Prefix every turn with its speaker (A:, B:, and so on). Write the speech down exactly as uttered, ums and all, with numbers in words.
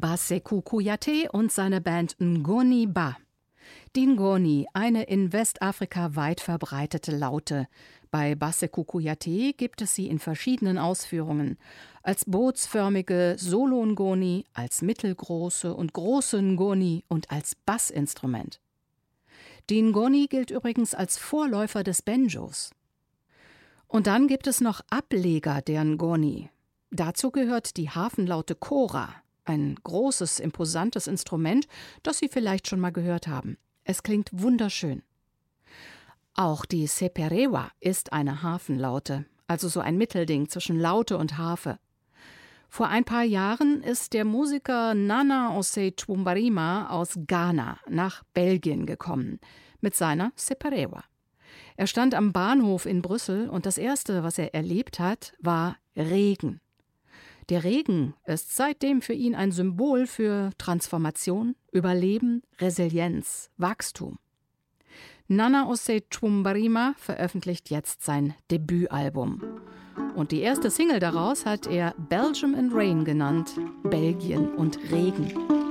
A: Ba Sekou Kouyaté und seine Band Ngoni Ba. Die Ngoni, eine in Westafrika weit verbreitete Laute. Bei Ba Sekou Kouyaté gibt es sie in verschiedenen Ausführungen. Als bootsförmige Solo-Ngoni, als mittelgroße und große Ngoni und als Bassinstrument. Die Ngoni gilt übrigens als Vorläufer des Banjos. Und dann gibt es noch Ableger der Ngoni. Dazu gehört die Hafenlaute Kora, ein großes, imposantes Instrument, das Sie vielleicht schon mal gehört haben. Es klingt wunderschön. Auch die Seperewa ist eine Hafenlaute, also so ein Mittelding zwischen Laute und Harfe. Vor ein paar Jahren ist der Musiker Nana Osei Twumbarima aus Ghana nach Belgien gekommen, mit seiner Seperewa. Er stand am Bahnhof in Brüssel und das Erste, was er erlebt hat, war Regen. Der Regen ist seitdem für ihn ein Symbol für Transformation, Überleben, Resilienz, Wachstum. Nana Osei Twumbarima veröffentlicht jetzt sein Debütalbum. Und die erste Single daraus hat er Belgium and Rain genannt, Belgien und Regen.